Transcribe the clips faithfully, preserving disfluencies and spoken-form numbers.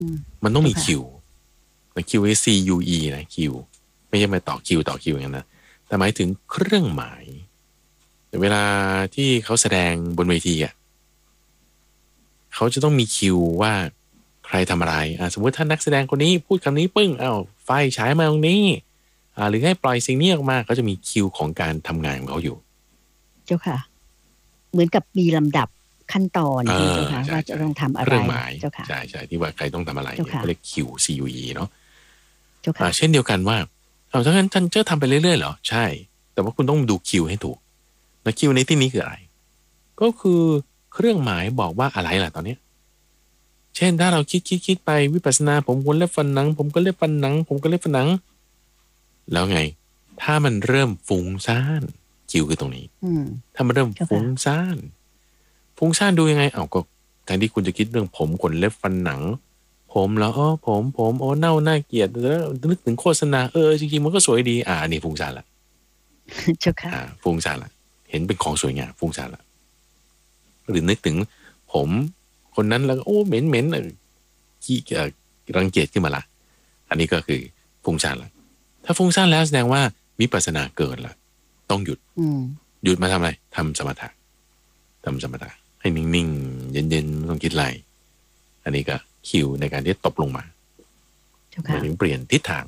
มันต้องมีคิวนะ คิว ซี ยู อี นะคิวไม่ใช่มาต่อคิวต่อคิวอย่างนั้นนะแต่หมายถึงเครื่องหมายเวลาที่เขาแสดงบนเวทีอ่ะเขาจะต้องมีคิวว่าใครทำอะไรอ่าสมมติถ้านักแสดงคนนี้พูดคำนี้ปึ้งอ้าวไฟฉายมาตรงนี้อ่าหรือให้ปล่อยสิ่งนี้ออกมาเขาจะมีคิวของการทำงานของเขาอยู่เจ้าค่ะเหมือนกับมีลำดับขั้นตอนใช่ไหมเจ้าค่ะว่าจะต้องทำอะไรเครื่องหมายเจ้าค่ะใช่ใช่ที่ว่าใครต้องทำอะไรเขาเรียก คิว ซี ยู อี เนาะเจ้าค่ะเช่นเดียวกันว่าเอาถ้างั้นท่านจะทำไปเรื่อยๆเหรอใช่แต่ว่าคุณต้องดูคิวให้ถูกแล้วคิวในที่นี้คืออะไรก็คือเครื่องหมายบอกว่าอะไรล่ะตอนนี้เช่นถ้าเราคิดคิดคิดไปวิปัสสนาผมควรเล็บฟันหนังผมก็เล็บฟันหนังผมก็เล็บฟันหนังแล้วไงถ้ามันเริ่มฟุ้งซ่านคิวคือตรงนี้ถ้ามันเริ่มฟุ้งซ่านฟุ้งซ่านดูยังไงเอาก็แทนที่คุณจะคิดเรื่องผมขนเล็บฟันหนังผมแล้วอ๋อผมผมโอ้เน่าน่าเกลียดแล้วนึกถึงโฆษณาเออจริงๆมันก็สวยดีอ่าอันนี้ฟุ้งซ่านละเจ้าค่ะอ่าฟุ้งซ่านละเห็นเป็นของสวยงามฟุ้งซ่านละหรือนึกถึงผมคนนั้นแล้วโอ้เหม็นเหม็นขี้รังเกียจขึ้นมาละอันนี้ก็คือฟุ้งซ่านละถ้าฟุ้งซ่านแล้วแสดงว่าวิปัสสนาเกินละต้องหยุดหยุดมาทำอะไรทำสมถะทำสมถะให้นิ่งๆเย็นๆไม่ต้องคิดอะไรอันนี้ก็คิวในการที่ตบลงมาหมายถึงเปลี่ยนทิศทาง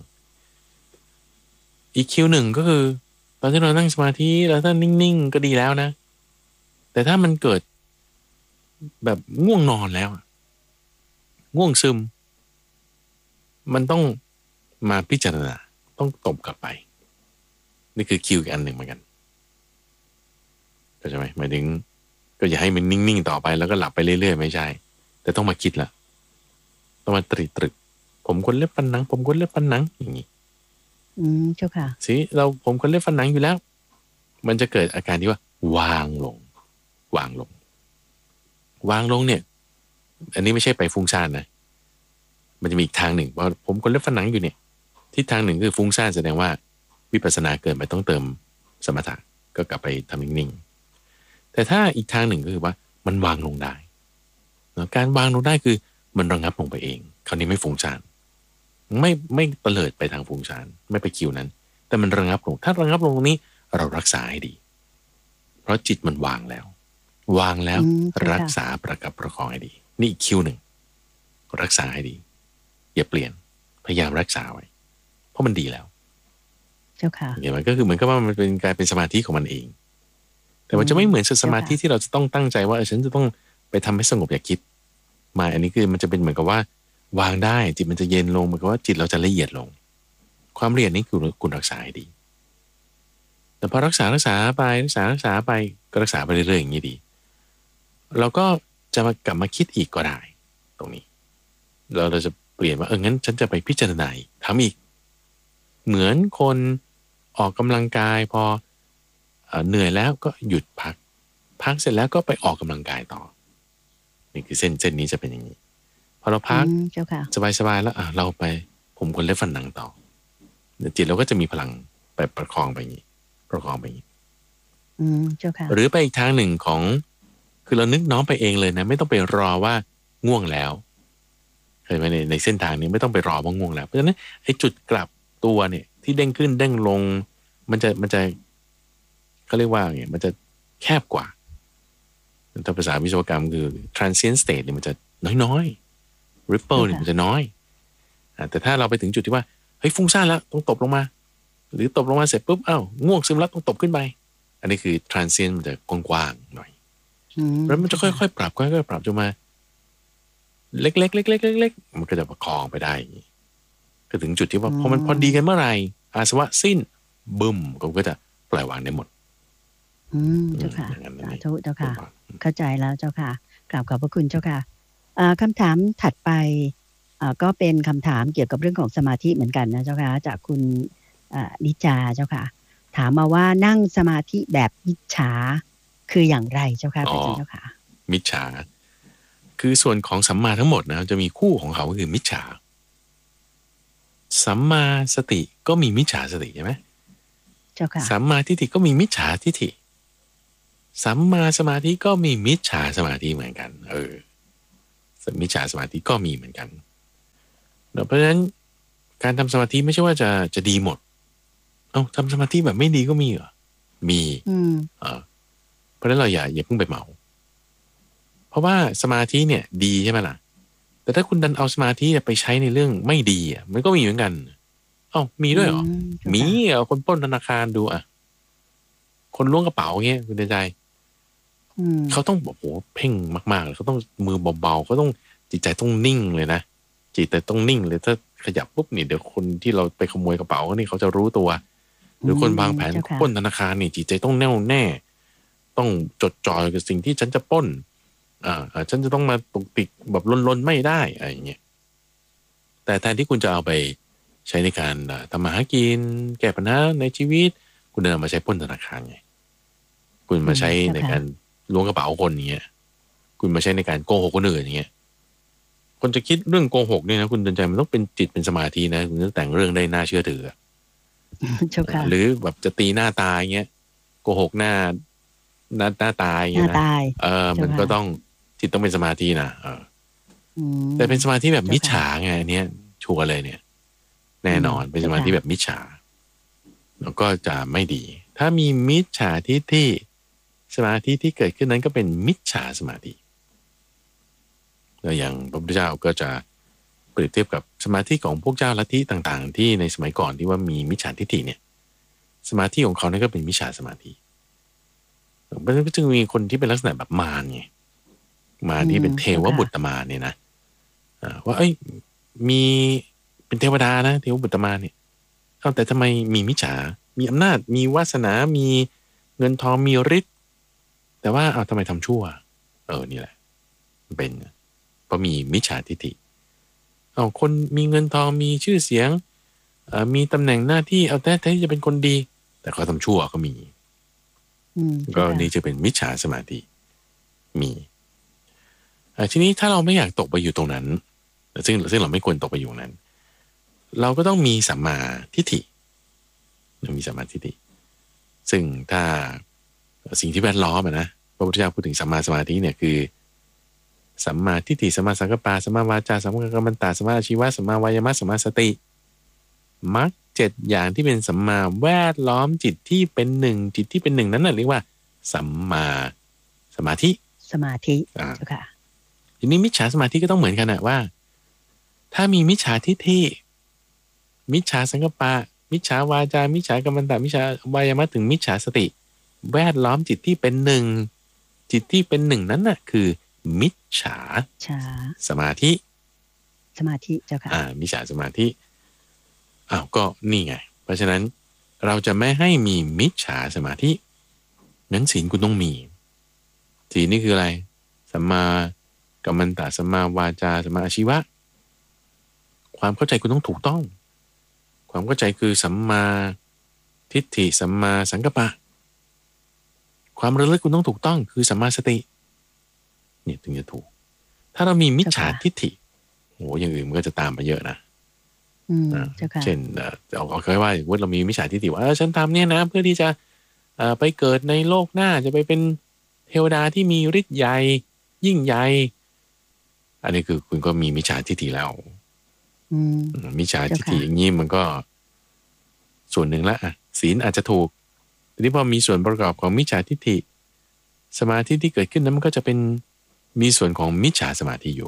อีกคิวหนึ่งก็คือตอนที่เรานั่งสมาธิแล้วถ้านิ่งๆก็ดีแล้วนะแต่ถ้ามันเกิดแบบง่วงนอนแล้วง่วงซึมมันต้องมาพิจารณาต้องตบกลับไปนี่คือคิวอีกอันหนึ่งเหมือนกันเข้าใจไหมหมายถึงก็อย่าให้มันนิ่งๆต่อไปแล้วก็หลับไปเรื่อยๆไม่ใช่แต่ต้องมาคิดละต้องมาตรีตรึกผมคนเล็บฟันหนังผมคนเล็บฟันหนังอย่างนี้อืมเจ้าค่ะสิเราผมคนเล็บฟันหนังอยู่แล้วมันจะเกิดอาการที่ว่าวางลงวางลงวางลงเนี่ยอันนี้ไม่ใช่ไปฟุ้งซ่านนะมันจะมีอีกทางหนึ่งว่าผมคนเล็บฟันหนังอยู่เนี่ยทิศทางหนึ่งคือฟุ้งซ่านแสดงว่าวิปัสสนาเกินไปต้องเติมสมถะก็กลับไปทำนิ่งๆแต่ถ้าอีกทางหนึ่งก็คือว่ามันวางลงได้การวางลงได้คือมันระงับลงไปเองคราวนี้ไม่ฟุ้งซ่านไม่ไม่เตลิดไปทางฟุ้งซ่านไม่ไปคิวนั้นแต่มันระงับลงถ้าระงับลงตรงนี้เรารักษาให้ดีเพราะจิตมันวางแล้ววางแล้วรักษาประกับประคองให้ดีนี่อีกคิวหนึ่งรักษาให้ดีอย่าเปลี่ยนพยายามรักษาไว้เพราะมันดีแล้วเจ้าค่ะอย่างมันก็คือเหมือนกับว่ามันเป็นการเป็นสมาธิของมันเองแต่มันจะไม่เหมือนสมาธิที่เราจะต้องตั้งใจว่าฉันจะต้องไปทำให้สงบอย่าคิดมาอันนี้คือมันจะเป็นเหมือนกับว่าวางได้จิตมันจะเย็นลงเหมือนกับว่าจิตเราจะละเอียดลงความละเอียดนี้คือคุณรักษาให้ดีแต่พอรักษารักษาไปรักษารักษาไปก็รักษาไปเรื่อยๆอย่างนี้ดีเราก็จะมากลับมาคิดอีกก็ได้ตรงนี้เราเราจะเปลี่ยนว่าเอองั้นฉันจะไปพิจารณาทำอีกเหมือนคนออกกำลังกายพอเหนื่อยแล้วก็หยุดพักพักเสร็จแล้วก็ไปออกกำลังกายต่อนี่คือเส้นเส้นนี้จะเป็นอย่างนี้พอเราพักสบายๆแล้วอ่ะเราไปผมคนเล็บฟันหนังต่อจิตเราก็จะมีพลังไปประคองไปอย่างนี้ประคองไปอย่างนี้หรือไปอีกทางหนึ่งของคือเรานึกน้อมไปเองเลยนะไม่ต้องไปรอว่าง่วงแล้วเคยไหมในในเส้นทางนี้ไม่ต้องไปรอว่าง่วงแล้วเพราะฉะนั้นไอ้จุดกลับตัวเนี่ยที่เด้งขึ้นเด้งลงมันจะมันจะเขาเรียกว่าไงมันจะแคบกว่าถ้าภาษาวิศวกรรมคือ transient state เนี่ยมันจะน้อยๆ ripple เนี่ยมันจะน้อยแต่ถ้าเราไปถึงจุดที่ว่าเฮ้ยฟุ้งซ่านแล้วต้องตบลงมาหรือตบลงมาเสร็จปุ๊บอ้าวง่วงซึมแล้วต้องตบขึ้นไปอันนี้คือ transient มันจะกว้างๆหน่อยแล้วมันจะค่อยๆปรับค่อยๆปรับจนมาเล็กๆเล็กๆเล็กๆมันก็จะประคองไปได้ก็ถึงจุดที่ว่าพอมันพอดีกันเมื่อไหร่อาสวะสิ้นบึ้มก็จะปล่อยวางได้หมดอืมเจ้าค่ะสาธุเจ้าค่ะเข้าใจแล้วเจ้าค่ะกราบขอบพระคุณเจ้าค่ะคำถามถัดไปก็เป็นคำถามเกี่ยวกับเรื่องของสมาธิเหมือนกันนะเจ้าค่ะจากคุณนิจาเจ้าค่ะถามมาว่านั่งสมาธิแบบมิจฉาคืออย่างไรเจ้าค่ะพระอาจารย์เจ้าค่ะมิจฉาคือส่วนของสัมมาทั้งหมดนะจะมีคู่ของเขาก็คือมิจฉาสัมมาสติก็มีมิจฉาสติใช่ไหมเจ้าค่ะสัมมาทิฏฐิก็มีมิจฉาทิฏฐิสัมมาสมาธิก็มีมิจฉาสมาธิเหมือนกันเออมิจฉาสมาธิก็มีเหมือนกันเพราะฉะนั้นการทำสมาธิไม่ใช่ว่าจะจะดีหมดเอ้าทำสมาธิแบบไม่ดีก็มีเหรอมีเออเพราะฉะนั้นเราอย่าอย่าเพิ่งไปเหมาเพราะว่าสมาธิเนี่ยดีใช่ไหมล่ะแต่ถ้าคุณดันเอาสมาธิไปใช้ในเรื่องไม่ดีอ่ะมันก็มีเหมือนกันเอ้ามีด้วยเหรอมีอ่ะคนปล้นธนาคารดูอ่ะคนล้วงกระเป๋าเงี้ยคุณใจเขาต้องโอ้โหเพ่งมากๆเลยเขาต้องมือเบาๆเขาต้องจิตใจต้องนิ่งเลยนะจิตใจต้องนิ่งเลยถ้าขยับปุ๊บนี่เดี๋ยวคนที่เราไปขโมยกระเป๋านี่เขาจะรู้ตัวหรือคนวางแผนปล้นธนาคารนี่จิตใจต้องแน่วแน่ต้องจดจ่อกับสิ่งที่ฉันจะปล้นอ่าฉันจะต้องมาตกติกแบบลนๆไม่ได้อะไรอย่างเงี้ยแต่แทนที่คุณจะเอาไปใช้ในการทำมาหากินแก้ปัญหาในชีวิตคุณเดินมาใช้ปล้นธนาคารไงคุณมาใช้ในการล้วงกระเป๋าคนอย่างเงี้ยคุณมาใช้ในการโกหกคนอื่นอย่างเงี้ยคนจะคิดเรื่องโกหกเนี่ยนะคุณเดินใจมันต้องเป็นจิตเป็นสมาธินะคุณจะแต่งเรื่องได้น่าเชื่อถือหรือแบบจะตีหน้าตายเงี้ยโกหกหน้าหน้าหน้าตายอย่างเงี้ยนะเออมันก็ต้องจิตต้องเป็นสมาธินะเออแต่เป็นสมาธิแบบมิจฉาไงเนี้ยชัวร์เลยเนี่ยแน่นอนเป็นสมาธิแบบมิจฉาแล้วก็จะไม่ดีถ้ามีมิจฉาทิฏฐิสมาธิที่เกิดขึ้นนั้นก็เป็นมิจฉาสมาธิแล้วอย่างพระพุทธเจ้าก็จะเปรียบเทียบกับสมาธิของพวกเจ้าลัทธิต่างๆที่ในสมัยก่อนที่ว่ามีมิจฉาทิฏฐิเนี่ยสมาธิของเขานั้นก็เป็นมิจฉาสมาธิมันก็จึงมีคนที่เป็นลักษณะแบบมารไงมารที่เป็นเทวบุตรมารเนี่ยนะว่าเอ้ยมีเป็นเทวดานะเทวบุตรมารเนี่ยเอาแต่ทำไมมีมิจฉามีอำนาจมีวาสนามีเงินทองมีฤทธิ์แต่ว่าเอาทำไมทำชั่วเออนี่แหละเป็นเพราะมีมิจฉาทิฏฐิเอาคนมีเงินทองมีชื่อเสียงมีตำแหน่งหน้าที่เอาแต่แท้จะเป็นคนดีแต่เขาทำชั่วก็มีก็นี่จะเป็นมิจฉาสมาธิมีทีนี้ถ้าเราไม่อยากตกไปอยู่ตรงนั้นซึ่งซึ่งเราไม่ควรตกไปอยู่นั้นเราก็ต้องมีสัมมาทิฏฐิมีสัมมาทิฏฐิซึ่งถ้าสิ่งที่แวดล้อมนะพระพุทธเจ้าพูดถึงสัมมาสมาธิเนี่ยคือสัมมาทิฏฐิสัมมาสังกัปปะสัมมาวาจาสัมมากัมมันตะสัมมาอาชีวะสัมมาวายามะสัมมาสติมรรคเจ็ดอย่างที่เป็นสัมมาแวดล้อมจิตที่เป็นหนึ่งจิตที่เป็นหนึ่งนั้นน่ะเรียกว่าสัมมาสมาธิสมาธิเจ้าค่ะทีนี้มิจฉาสมาธิก็ต้องเหมือนกันนะว่าถ้ามีมิจฉาทิฏฐิมิจฉาสังกัปปะมิจฉาวาจามิจฉากัมมันตะมิจฉาวายามะถึงมิจฉาสติแวดล้อมจิตที่เป็นหนึ่งจิตที่เป็นหนึ่งนั้นน่ะคือมิจฉาสมาธิสมาธิเจ้าค่ะอ่ามิจฉาสมาธิอ้าวก็นี่ไงเพราะฉะนั้นเราจะไม่ให้มีมิจฉาสมาธิงั้นศีลคุณต้องมีศีลนี่คืออะไรสัมมากัมมันตะสัมมาวาจาสัมมาอาชีวะความเข้าใจคุณต้องถูกต้องความเข้าใจคือสัมมาทิฏฐิสัมมาสังกัปปะความระลึกคุณต้องถูกต้องคือสัมมาสตินี่ถึงจะถูกถ้าเรามีมิจฉาทิฏฐิโหอย่างอื่นมันก็จะตามมาเยอะนะเช่นเอาเอาแค่ว่าว่าเรามีมิจฉาทิฏฐิว่าฉันทำเนี่ยนะเพื่อที่จะไปเกิดในโลกหน้าจะไปเป็นเทวดาที่มีฤทธิ์ใหญ่ยิ่งใหญ่อันนี้คือคุณก็มีมิจฉาทิฏฐิแล้วมิจฉาทิฏฐิอย่างนี้มันก็ส่วนหนึ่งละศีลอาจจะถูกทีนี้พอมีส่วนประกอบของมิจฉาทิฏฐิสมาธิที่เกิดขึ้นนั้นมันก็จะเป็นมีส่วนของมิจฉาสมาธิอยู่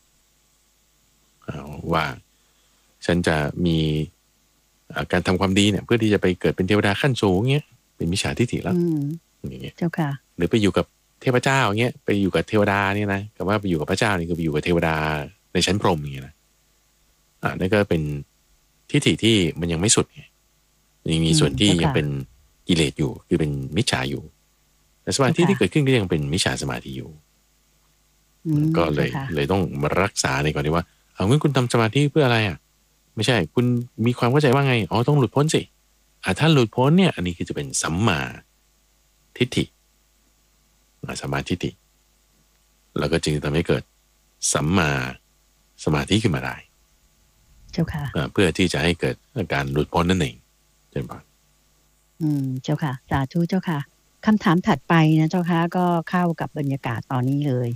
ว่าฉันจะมีการทำความดีเนี่ยเพื่อที่จะไปเกิดเป็นเทวดาขั้นสูงเงี้ยเป็นมิจฉาทิฏฐิแล้วอย่างเงี้ยเจ้าค่ะหรือไปอยู่กับเทพเจ้าเงี้ยไปอยู่กับเทวดาเนี่ยนะกับว่าไปอยู่กับพระเจ้านี่คือไปอยู่กับเทวดาในชั้นพรหมอย่างเงี้ยนะอ่านั่นก็เป็นทิฏฐิที่มันยังไม่สุดไงยังมีส่วนที่ยังเป็นกิเลสอยู่คือเป็นมิจฉาอยู่แต่สมาธิที่เกิดขึ้นก็ยังเป็นมิจฉาสมาธิอยู่ก็เลยเลยต้องมารักษาในก่อนที่ว่าเอางั้นคุณทำสมาธิเพื่ออะไรอ่ะไม่ใช่คุณมีความเข้าใจว่าไงอ๋อต้องหลุดพ้นสิอ่าถ้าหลุดพ้นเนี่ยอันนี้คือจะเป็นสัมมาทิฏฐิสัมมาทิฏฐิแล้วก็จึงทำให้เกิดสัมมาสมาธิขึ้นมาได้เจ้าค่ะเพื่อที่จะให้เกิดการหลุดพ้นนั่นเองเช่นกันอืมเจ้าค่ะสาธุเจ้าค่ะคำถามถัดไปนะเจ้าค่ะก็เข้ากับบรรยากาศตอนนี้เลย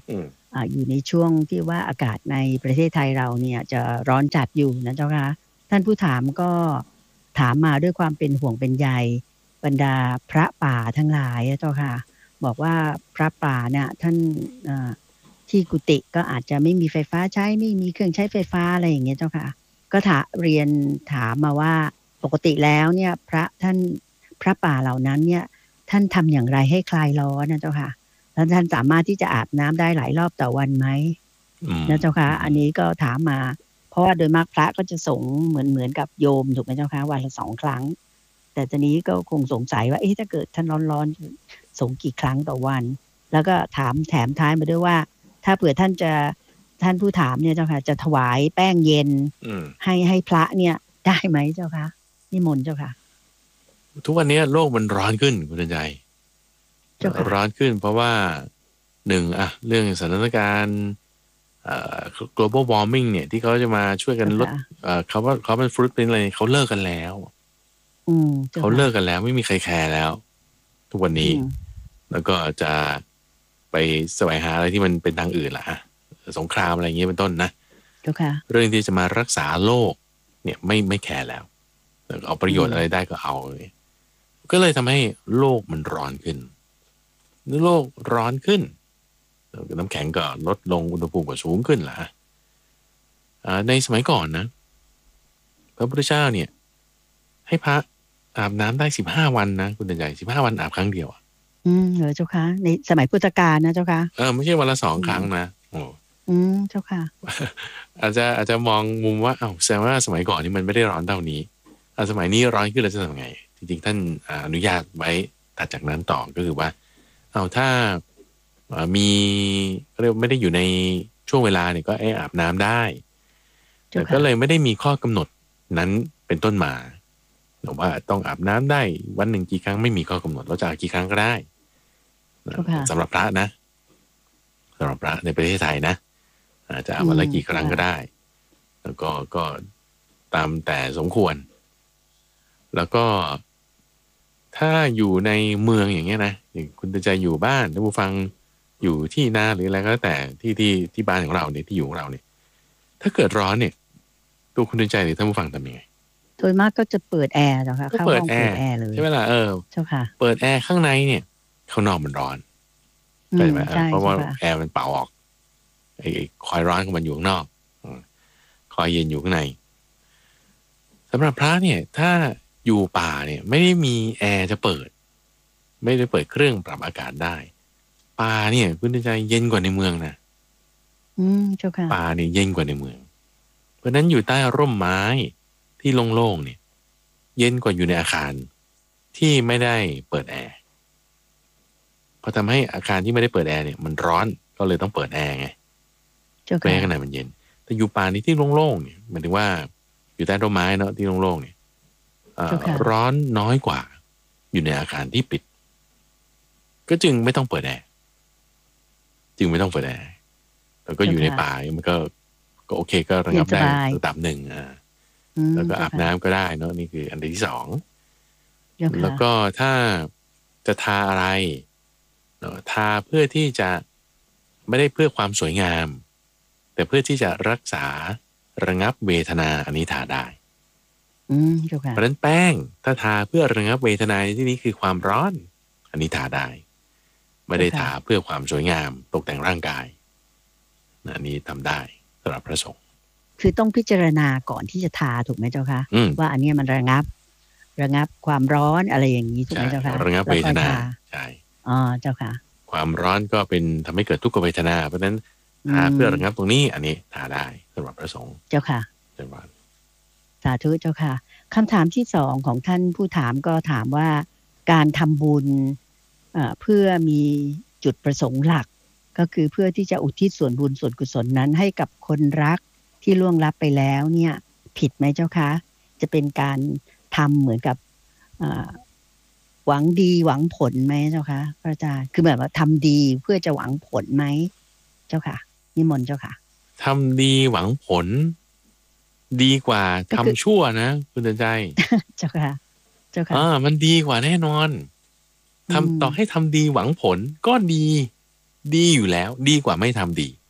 อ่าอยู่ในช่วงที่ว่าอากาศในประเทศไทยเราเนี่ยจะร้อนจัดอยู่นะเจ้าค่ะท่านผู้ถามก็ถามมาด้วยความเป็นห่วงเป็นใยบรรดาพระป่าทั้งหลายอะเจ้าค่ะบอกว่าพระป่าเนี่ยท่านเอ่อที่กุฏิก็อาจจะไม่มีไฟฟ้าใช้ไม่มีเครื่องใช้ไฟฟ้าอะไรอย่างเงี้ยเจ้าค่ะก็ถาเรียนถามมาว่าปกติแล้วเนี่ยพระท่านพระป่าเหล่านั้นเนี่ยท่านทำอย่างไรให้คลายร้อนนะเจ้าค่ะแล้วท่านสามารถที่จะอาบน้ำได้หลายรอบต่อวันไหมนะเจ้าค่ะอันนี้ก็ถามมาเพราะว่าโดยมากพระก็จะสงเหมือนเหมือนกับโยมถูกไหมเจ้าค่ะวันละสองครั้งแต่ตอนนี้ก็คงสงสัยว่าเอ๊ะถ้าเกิดท่านร้อนๆสงกี่ครั้งต่อวันแล้วก็ถามแถมท้ายมาด้วยว่าถ้าเผื่อท่านจะท่านผู้ถามเนี่ยเจ้าค่ะจะถวายแป้งเย็นให้ให้พระเนี่ยได้ไหมเจ้าค่ะนิมนต์เจ้าค่ะทุกวันนี้โลกมันร้อนขึ้นคุณใจร้อนขึ้นเพราะว่าหนึ่งอะเรื่องสถานการณ์เอ่อ global warming เนี่ยที่เขาจะมาช่วยกันลดเอ่อเขาว่าเขาเป็นฟรุตเป็นอะไรเขาเลิกกันแล้วเขาเลิกกันแล้วไม่มีใครแคร์แล้วทุกวันนี้แล้วก็จะไปแสวงหาอะไรที่มันเป็นทางอื่นล่ะสงครามอะไรอย่างเงี้ยเป็นต้นนะเรื่องที่จะมารักษาโลกเนี่ยไม่ไม่แคร์แล้วเอาประโยชน์อะไรได้ก็เอาเลยก็เลยทำให้โลกมันร้อนขึ้นโลกร้อนขึ้นน้ำแข็งก็ลดลงอุณหภูมิก็สูงขึ้นล่ะในสมัยก่อนนะพระพุทธเจ้าเนี่ยให้พระอาบน้ำได้สิบห้าวันนะคุณใหญ่สิบห้าวันอาบครั้งเดียวอ่ะอืมเหรอเจ้าค่ะในสมัยพุทธกาลนะเจ้าค่ะเออไม่ใช่วันละสองครั้งนะโอ้อืมเจ้าค่ะอาจจะอาจจะมองมุมว่าอ้าวแสดงว่าสมัยก่อนนี่มันไม่ได้ร้อนเท่านี้สมัยนี้ร้อนขึ้นแล้วจะทำไงจริงๆท่านอนุญาตไว้ตัดจากนั้นต่อก็คือว่าเอาถ้ามีเรียกไม่ได้อยู่ในช่วงเวลาเนี่ยก็ไอ้อาบน้ำได้แต่ก็เลยไม่ได้มีข้อกำหนดนั้นเป็นต้นมาแต่ว่าต้องอาบน้ำได้วันหนึ่งกี่ครั้งไม่มีข้อกำหนดเราจะอาบกี่ครั้งก็ได้สำหรับพระนะสำหรับพระในประเทศไทยนะอาจจะอาบวันละกี่ครั้งก็ได้แล้วก็ก็ตามแต่สมควรแล้วก็ถ้าอยู่ในเมืองอย่างเงี้ยนะอย่างคุณจะอยู่บ้านท่านผู้ฟังอยู่ที่นาหรืออะไรก็แล้วแต่ที่ที่ที่บ้านของเราเนี่ยที่อยู่ของเราเนี่ยถ้าเกิดร้อนเนี่ยตัวคุณใจหรือท่านผู้ฟังทำยังไงโดยมากก็จะเปิดแอร์เจ้าค่ะเข้าห้องเปิดแอร์เลยใช่ไหมล่ะเออเจ้าค่ะเปิดแอร์ข้างในเนี่ยข้างนอกมันร้อนใช่ไหมเพราะว่าแอร์มันเป่าออกไอ้คอยร้อนของมันอยู่ข้างนอกคอยเย็นอยู่ข้างในสำหรับพระเนี่ยถ้าอยู่ป่าเนี่ยไม่ได้มีแอร์จะเปิดไม่ได้เปิดเครื่องปรับอากาศได้ป่าเนี่ยคุณใจเย็นกว่าในเมืองนะอืมเจ้าค่ะป่าเนี่ยเย็นกว่าในเมืองเพราะนั้นอยู่ใต้ร่มไม้ที่โล่งๆเนี่ยเย็นกว่าอยู่ในอาคารที่ไม่ได้เปิดแอร์พอทำให้อาคารที่ไม่ได้เปิดแอร์เนี่ยมันร้อนก็เลยต้องเปิดแอร์ไงเพื่อให้ข้างในมันเย็นแต่อยู่ป่านี้ที่โล่งๆเนี่ยหมายถึงว่าอยู่ใต้ร่มไม้เนาะที่โล่งๆเนี่ยร้อนน้อยกว่าอยู่ในอาคารที่ปิดก็จึงไม่ต้องเปิดแอร์จึงไม่ต้องเปิดแอร์แล้วก็อยู่ในป่ามันก็ก็โอเคก็ระงับได้ระดับหนึ่งอ่าแล้วก็อาบน้ำก็ได้เนาะนี่คืออันที่สองแล้วก็ถ้าจะทาอะไรเนาะทาเพื่อที่จะไม่ได้เพื่อความสวยงามแต่เพื่อที่จะรักษาระงับเวทนาอันนี้ทาได้เพราะฉะนั้นแป้งถ้าทาเพื่อระงับเวทนาในที่นี้คือความร้อนอันนี้ทาได้ไม่ได้ทาเพื่อความสวยงามตกแต่งร่างกายอันนี้ทำได้สำหรับพระสงฆ์คือต้องพิจารณาก่อนที่จะทาถูกไหมเจ้าคะว่าอันนี้มันระงับระงับความร้อนอะไรอย่างนี้ถูกไหมเจ้าคะระงับเวทนาใช่อ๋อเจ้าค่ะความร้อนก็เป็นทำให้เกิดทุกขเวทนาเพราะฉะนั้นทาเพื่อระงับตรงนี้อันนี้ทาได้สำหรับพระสงฆ์เจ้าค่ะเจ้าค่ะสาธุเจ้าค่ะคำถามที่สองของท่านผู้ถามก็ถามว่าการทำบุญเพื่อมีจุดประสงค์หลักก็คือเพื่อที่จะอุทิศส่วนบุญส่วนกุศลนั้นให้กับคนรักที่ล่วงลับไปแล้วเนี่ยผิดไหมเจ้าคะจะเป็นการทำเหมือนกับหวังดีหวังผลไหมเจ้าคะพระอาจารย์คือแบบว่าทำดีเพื่อจะหวังผลไหมเจ้าค่ะนิมนต์เจ้าค่ะทำดีหวังผลดีกว่าทำชั่วนะคุณใจเจ้าค่ะเจ้าค่ะอ่ามันดีกว่าแน่นอนทำต่อให้ทำดีหวังผลก็ดีดีอยู่แล้วดีกว่าไม่ทำดี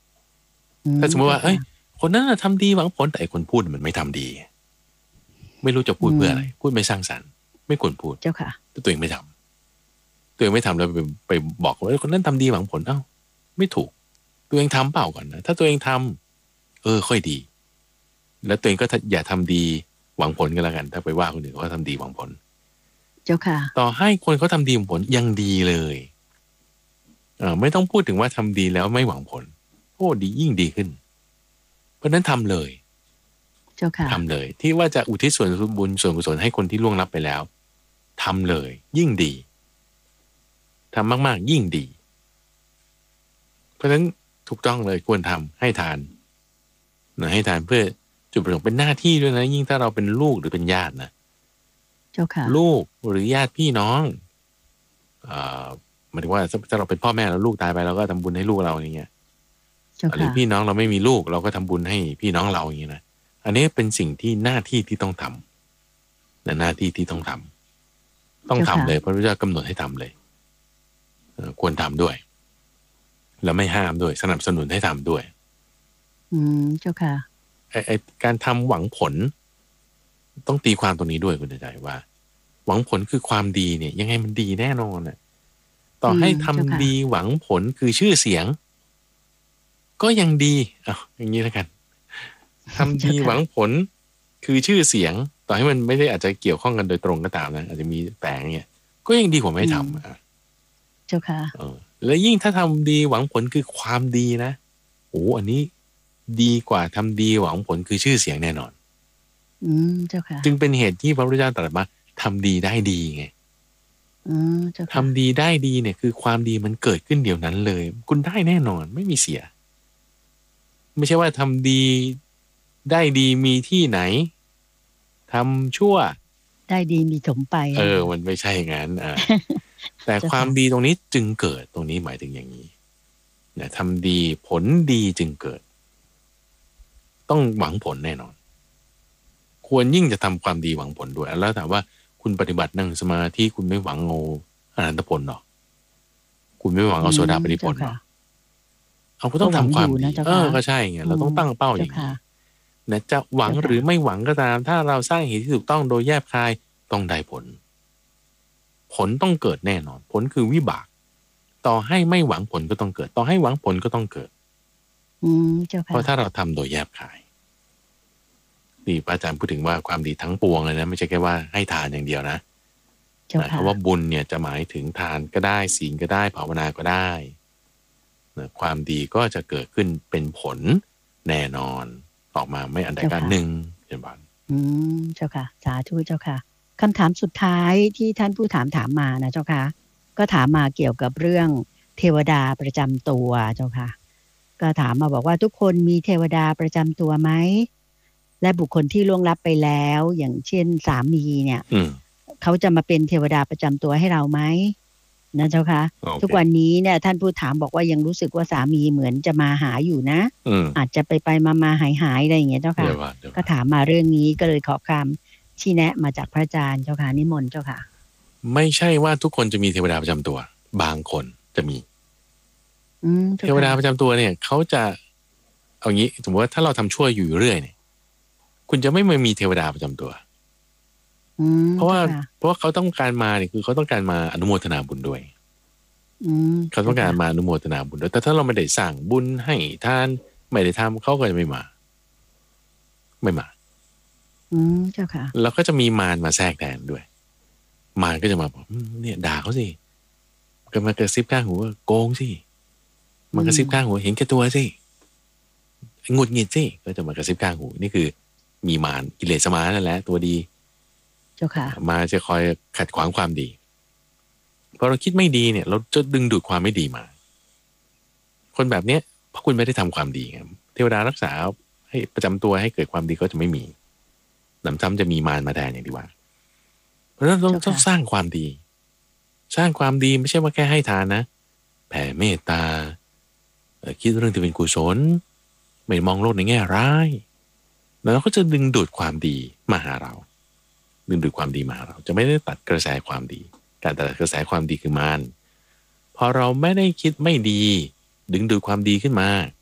ถ้าสมมติว่าเอ้ยคนนั้นทำดีหวังผลแต่ไอ้คนพูดมันไม่ทำดีไม่รู้จะพูดเพื่ออะไรพูดไม่สร้างสรรค์ไม่ควรพูดเจ้าค่ะตัวเองไม่ทำตัวเองไม่ทำแล้วไปไปบอกว่าคนนั้นทำดีหวังผลเอ้าไม่ถูกตัวเองทำเปล่าก่อนนะถ้าตัวเองทำเออค่อยดีแล้วตัวเองก็อย่าทำดีหวังผลกันแล้วกันถ้าไปว่าคนอื่นเขาทำดีหวังผลเจ้าค่ะต่อให้คนเขาทำดีหวังผลยังดีเลยเออไม่ต้องพูดถึงว่าทำดีแล้วไม่หวังผลโอ้ดียิ่งดีขึ้นเพราะนั้นทำเลยเจ้าค่ะทำเลยที่ว่าจะอุทิศส่วนบุญส่วนกุศลให้คนที่ล่วงลับไปแล้วทำเลยยิ่งดีทำมากๆยิ่งดีเพราะฉะนั้นถูกต้องเลยควรทำให้ทานนะให้ทานเพื่อจุดประสงค์เป็นหน้าที่ด้วยนะยิ่งถ้าเราเป็นลูกหรือเป็นญาตินะเจ้าค่ะลูกหรือญาติพี่น้องอ่าหมายถึงว่าถ้าเราเป็นพ่อแม่แล้วลูกตายไปเราก็ทำบุญให้ลูกเราอย่างเงี้ยหรือพี่น้องเราไม่มีลูกเราก็ทำบุญให้พี่น้องเราอย่างเงี้ยนะอันนี้เป็นสิ่งที่หน้าที่ที่ต้องทำนะหน้าที่ที่ต้องทำต้องทำเลยพระพุทธเจ้ากำหนดให้ทำเลยควรทำด้วยแล้วไม่ห้ามด้วยสนับสนุนให้ทำด้วยอืมเจ้าค่ะไอไอการทำหวังผลต้องตีความตรงนี้ด้วยคุณใจว่าหวังผลคือความดีเนี่ยยังไงมันดีแน่นอนน่ะต่อให้ทำดีหวังผลคือชื่อเสียงก็ยังดีอ้าวอย่างนี้แล้วกันทำดีหวังผลคือชื่อเสียงต่อให้มันไม่ได้อาจจะเกี่ยวข้องกันโดยตรงก็ตามนะอาจจะมีแฝงเนี่ยก็ยังดีกว่าไม่ทำอ่ะเจ้าค่ะเออแล้วยิ่งถ้าทำดีหวังผลคือความดีนะโอ้อันนี้ดีกว่าทำดีหวังผลคือชื่อเสียงแน่นอนอืมเจ้าค่ะจึงเป็นเหตุที่พระพุทธเจ้าตรัสมาทำดีได้ดีไงอืมเจ้าค่ะทำดีได้ดีเนี่ยคือความดีมันเกิดขึ้นเดี๋ยวนั้นเลยคุณได้แน่นอนไม่มีเสียไม่ใช่ว่าทำดีได้ดีมีที่ไหนทำชั่วได้ดีมีถมไปเออมันไม่ใช่งั้นอ่า แต่ความดีตรงนี้จึงเกิดตรงนี้หมายถึงอย่างนี้เนี่ยทำดีผลดีจึงเกิดต้องหวังผลแน่นอนควรยิ่งจะทำความดีหวังผลด้วยแล้วถามว่าคุณปฏิบัตินั่งสมาธิคุณไม่หวังโงอรหันตผลหรอคุณไม่หวังเอาโสดาปัตติผลหรอเอาก็ต้องทำความดีเออก็ใช่ไงเราต้องตั้งเป้าอย่างนี้นะจะหวังหรือไม่หวังก็ตามถ้าเราสร้างเหตุที่ถูกต้องโดยแยบคายต้องได้ผลผลต้องเกิดแน่นอนผลคือวิบากต่อให้ไม่หวังผลก็ต้องเกิดต่อให้หวังผลก็ต้องเกิดอืมเจ้าค่ะเพราะถ้าเราทำโดยแยบคายนี่พระอาจารย์พูดถึงว่าความดีทั้งปวงเลยนะไม่ใช่แค่ว่าให้ทานอย่างเดียวนะหมายความว่าบุญเนี่ยจะหมายถึงทานก็ได้ศีลก็ได้ภาวนาก็ได้ความดีก็จะเกิดขึ้นเป็นผลแน่นอนออกมาไม่อันใดการหนึ่งเช่นบ้านอืมเจ้าค่ะสาธุเจ้าค่ะคำถามสุดท้ายที่ท่านผู้ถามถามมานะเจ้าค่ะก็ถามมาเกี่ยวกับเรื่องเทวดาประจำตัวเจ้าค่ะก็ถามมาบอกว่าทุกคนมีเทวดาประจำตัวไหมและบุคคลที่ล่วงลับไปแล้วอย่างเช่นสามีเนี่ยเขาจะมาเป็นเทวดาประจำตัวให้เราไหมนะเจ้าค่ะ okay. ทุกวันนี้เนี่ยท่านผู้ถามบอกว่ายังรู้สึกว่าสามีเหมือนจะมาหาอยู่นะอาจจะไปไปมามาหายหายอะไรอย่างเงี้ยเจ้าค่ะก็ถามมาเรื่องนี้ก็เลยขอคำชี้แนะมาจากพระอาจารย์เจ้าค่ะนิมนต์เจ้าค่ะไม่ใช่ว่าทุกคนจะมีเทวดาประจำตัวบางคนจะมีเทวดาประจำตัวเนี่ยเขาจะเอางี้สมมติว่าถ้าเราทำชั่วอยู่เรื่อยเนี่ยคุณจะไม่มีเทวดาประจำตัวเพราะว่าเพราะว่าเขาต้องการมาเนี่ยคือเขาต้องการมาอนุโมทนาบุญด้วยเขาต้องการมาอนุโมทนาบุญด้วยแต่ถ้าเราไม่ได้สั่งบุญให้ทานไม่ได้ทำเขาก็จะไม่มาไม่มาอืมเจ้าค่ะแล้วก็จะมีมารมาแทรกแทนด้วยมารก็จะมาบอกเนี่ยด่าเขาสิก็มากระซิบข้างหูว่าโกงสิมันกระซิบข้างหูเห็นแก่ตัวสิหงุดหงิดสิก็จะมากระซิบข้างหูนี่คือมีมารกิเลสมานั่นแหละตัวดีเจ้าค่ะมาจะคอยขัดขวางความดีพอเราคิดไม่ดีเนี่ยเราจะดึงดูดความไม่ดีมาคนแบบเนี้ยเพราะคุณไม่ได้ทำความดีไงเทวดารักษาให้ประจำตัวให้เกิดความดีก็จะไม่มีหนำซ้ำจะมีมารมาแทนอย่างที่ว่าเพราะฉะนั้นต้องต้องสร้างความดีสร้างความดีไม่ใช่ว่าแค่ให้ทานนะแผ่เมตตาคิดเรื่องที่เป็นกุศลไม่มองโลกในแง่ร้ายแล้วเราก็จะดึงดูดความดีมาหาเราดึงดูดความดีมาหาเราจะไม่ได้ตัดกระแสความดีการตัดกระแสความดีคือมารพอเราไม่ได้คิดไม่ดีดึงดูดความดีขึ้นมาเท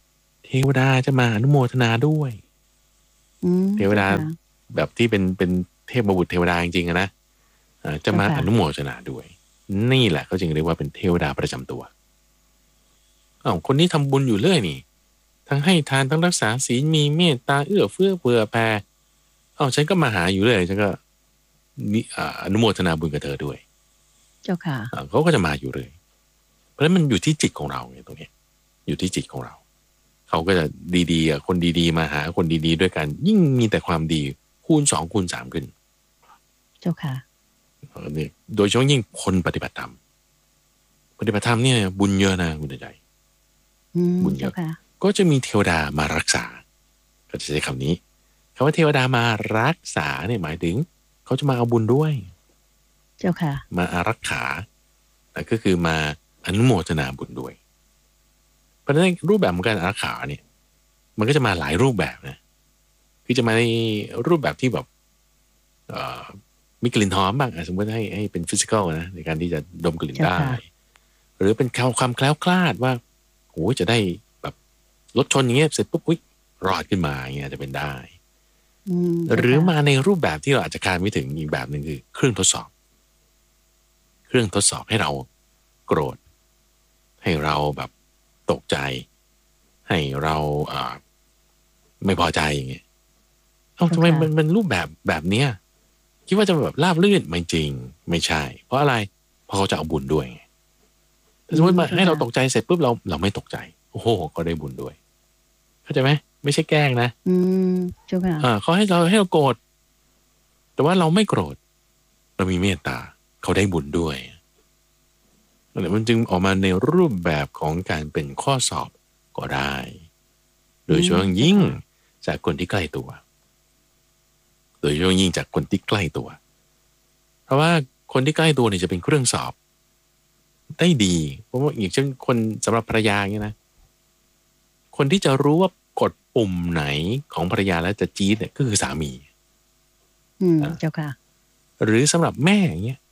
เทวดาจะมาอนุโมทนาด้วยเทวดาแบบที่เป็นเป็นเทพบุตรเทวดาจริงๆนะจะมาอนุโมทนาด้วยนี่แหละเขาจึงเรียกว่าเป็นเทวดาประจำตัวอ้าวคนนี้ทำบุญอยู่เรื่อยนี่ทั้งให้ทานทั้งรักษาศีลมีเมตตาเอื้อเฟื้อเผื่อแผ่อ้าวฉันก็มาหาอยู่เลยฉันก็นี่อนุโมทนาบุญกับเธอด้วยเจ้าค่ะเขาก็จะมาอยู่เลยเพราะฉะนั้นมันอยู่ที่จิตของเราไงตรงนี้อยู่ที่จิตของเราเขาก็จะดีๆคนดีๆมาหาคนดีๆด้วยกันยิ่งมีแต่ความดีคูณสองคูณสามขึ้นเจ้าค่ะโดยเฉพาะยิ่งคนปฏิบัติธรรมปฏิบัติธรรมเนี่ยบุญเยอะนะคุณใจบุญเยอะก็จะมีเทวดามารักษาก็จะใช้คำนี้คำว่าเทวดามารักษาเนี่ยหมายถึงเขาจะมาเอาบุญด้วยเจ้าค่ะมาอารักขาแต่ก็คือมาอนุโมทนาบุญด้วยเพราะฉะนั้นรูปแบบของการอารักขาเนี่ยมันก็จะมาหลายรูปแบบนะคือจะมาในรูปแบบที่แบบมีกลิ่นหอมบ้างสมมติให้ให้เป็นฟิสิกอลนะในการที่จะดมกลิ่นได้หรือเป็นความแคล้วคลาดว่าโอ้จะได้แบบรถชนอย่างเงี้ยเสร็จปุ๊บอุ๊ยรอดขึ้นมาอย่างเงี้ยจะเป็นได้หรือมาในรูปแบบที่เราอาจจะคาดไม่ถึงอีกแบบหนึ่งคือเครื่องทดสอบเครื่องทดสอบให้เราโกรธให้เราแบบตกใจให้เราอ่าไม่พอใจอย่างเงี้ยเอ้าทำไมมันมันรูปแบบแบบเนี้ยคิดว่าจะแบบราบลื่นไม่จริงไม่ใช่เพราะอะไรเพราะเขาจะเอาบุญด้วยแต่สมมติมาให้เราตกใจเสร็จปุ๊บเราเราไม่ตกใจโอ้โหก็ได้บุญด้วยเข้าใจไหมไม่ใช่แกล้งนะอืมเจ้าค่ะอ่าเขาให้เราให้เราโกรธแต่ว่าเราไม่โกรธเรามีเมตตาเขาได้บุญด้วยมันจึงออกมาในรูปแบบของการเป็นข้อสอบก็ได้โดยเฉพาะยิ่งจากคนที่ใกล้ตัวโดยเฉพาะยิ่งจากคนที่ใกล้ตัวเพราะว่าคนที่ใกล้ตัวเนี่ยจะเป็นเครื่องสอบได้ดีเพราะว่าอย่างเช่นคนสำหรับภรรยาเนี่ยนะคนที่จะรู้ว่ากดปุ่มไหนของภรรยาแล้วจะจี๊ดเนี่ยก็คือสามีอืมเจ้าค่ะหรือสำหรับแม่อย่างเงี้ย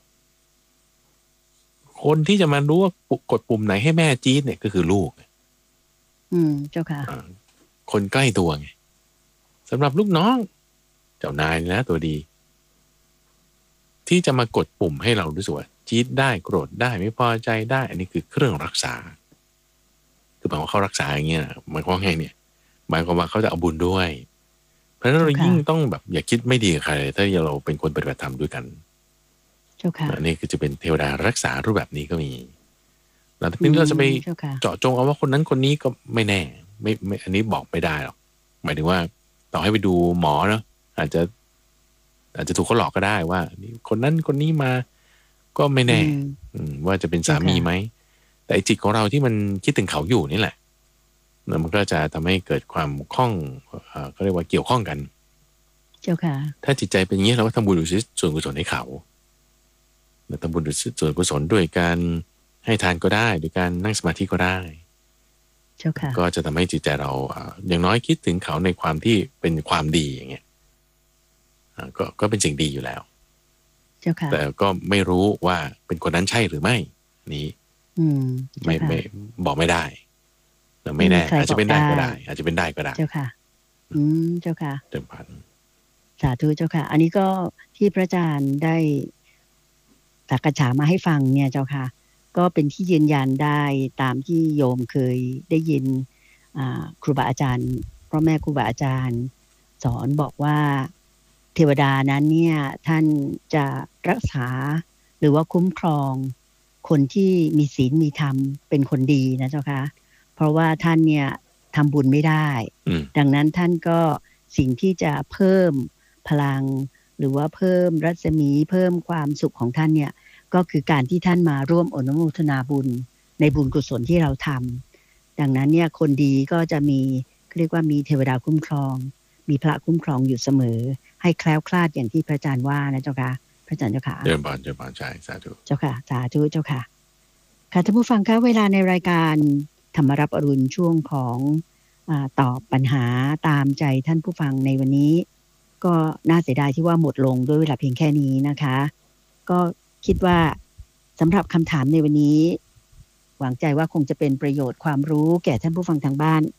คนที่จะมารู้ว่ากดปุ่มไหนให้แม่จี๊ดเนี่ยก็คือลูกอืมเจ้าค่ะคนใกล้ตัวไงสำหรับลูกน้องเจ้านายนะตัวดีที่จะมากดปุ่มให้เรารู้สึกว่าจี๊ดได้โกรธได้ไม่พอใจได้อันนี้คือเครื่องรักษาคือหมายว่าเขารักษาอย่างเงี้ยหมายความไงเนี่ยหมายความว่าเขาจะเอาบุญด้วยเพราะฉะนั้นเรายิ่งต้องแบบอย่าคิดไม่ดีกับใครถ้าเราเป็นคนปฏิบัติธรรมด้วยกันอันนี้คือจะเป็นเทวดารักษารูปแบบนี้ก็มีแล้วทีนี้เราจะไปเจาะจงเอาว่าคนนั้นคนนี้ก็ไม่แน่ไม่ไม่อันนี้บอกไม่ได้หรอกหมายถึงว่าต่อให้ไปดูหมอเนาะอาจจะอาจจะถูกเขาหลอกก็ได้ว่าคนนั้นคนนี้มาก็ไม่แน่ว่าจะเป็นสามีไหมแต่จิตของเราที่มันคิดถึงเขาอยู่นี่แหละมันก็จะทำให้เกิดความคล่องเขาเรียกว่าเกี่ยวข้องกันเจ้าค่ะถ้าจิตใจเป็นอย่างนี้เราก็ทำบุญอุทิศส่วนกุศลให้เขาทำบุญอุทิศส่วนกุศลด้วยการให้ทานก็ได้ด้วยการนั่งสมาธิก็ได้เจ้าค่ะก็จะทำให้จิตใจเราอย่างน้อยคิดถึงเขาในความที่เป็นความดีอย่างเงี้ยก็ก็เป็นสิ่งดีอยู่แล้วเจ้าค่ะแต่ก็ไม่รู้ว่าเป็นคนนั้นใช่หรือไม่นี้ไม่ไม่บอกไม่ได้แต่ไม่แน่อาจจะเป็นได้ก็ได้อาจจะเป็นได้ก็ได้เจ้าค่ะอืมเจ้าค่ะเต็มพันสาธุเจ้าค่ะอันนี้ก็ที่พระอาจารย์ได้สักกะฉามาให้ฟังเนี่ยเจ้าค่ะก็เป็นที่ยืนยันได้ตามที่โยมเคยได้ยินครูบาอาจารย์พ่อแม่ครูบาอาจารย์สอนบอกว่าเทวดานั้นเนี่ยท่านจะรักษาหรือว่าคุ้มครองคนที่มีศีลมีธรรมเป็นคนดีนะเจ้าค่ะเพราะว่าท่านเนี่ยทำบุญไม่ได้ดังนั้นท่านก็สิ่งที่จะเพิ่มพลังหรือว่าเพิ่มรัศมีเพิ่มความสุขของท่านเนี่ยก็คือการที่ท่านมาร่วมอนุโมทนาบุญในบุญกุศลที่เราทำดังนั้นเนี่ยคนดีก็จะมีเรียกว่ามีเทวดาคุ้มครองมีพระคุ้มครองอยู่เสมอให้แคล้วคลาดอย่างที่พระอาจารย์ว่านะเจ้าค่ะพระอาจารย์เจ้าค่ะเจริญพรเจริญพรใช่สาธุเจ้าค่ะสาธุเจ้าค่ะค่ะท่านผู้ฟังคะเวลาในรายการธรรมรับอรุณช่วงของอ่าตอบปัญหาตามใจท่านผู้ฟังในวันนี้ก็น่าเสียดายที่ว่าหมดลงด้วยเวลาเพียงแค่นี้นะคะก็คิดว่าสำหรับคำถามในวันนี้หวังใจว่าคงจะเป็นประโยชน์ความรู้แก่ท่านผู้ฟังทางบ้าน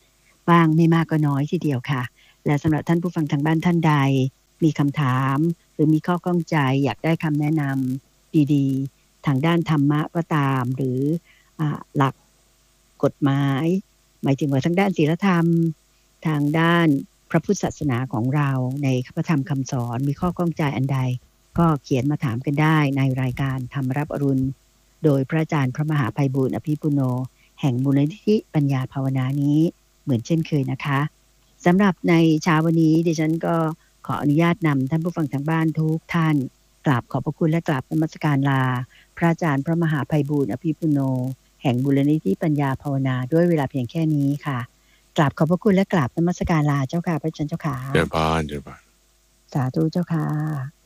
บ้างไม่มากก็น้อยทีเดียวค่ะและสำหรับท่านผู้ฟังทางบ้านท่านใดมีคำถามหรือมีข้อข้องใจอยากได้คำแนะนำดีๆทางด้านธรรมะก็ตามหรือหลักกฎหมายหมายถึงว่าทางด้านศีลธรรมทางด้านพระพุทธศาสนาของเราในพระธรรมคำสอนมีข้อข้องใจอันใดก็เขียนมาถามกันได้ในรายการธรรมรับอรุณโดยพระอาจารย์พระมหาไพบูลย์อภิปุโนแห่งมูลนิธิปัญญาภาวนานี้เหมือนเช่นเคยนะคะสำหรับในเช้าวันนี้ดิฉันก็ขออนุญาตนำท่านผู้ฟังทางบ้านทุกท่านกราบขอบพระคุณและกราบนมัสการลาพระอาจารย์พระมหาไพบูลย์อภิปุโนแห่งมูลนิธิปัญญาภาวนาด้วยเวลาเพียงแค่นี้ค่ะกราบขอบพระคุณและกราบนมัสการลาเจ้าค่ะพระอาจารย์เจ้าค่ะเจริญพรเจริญพรสาธุเจ้าค่ะ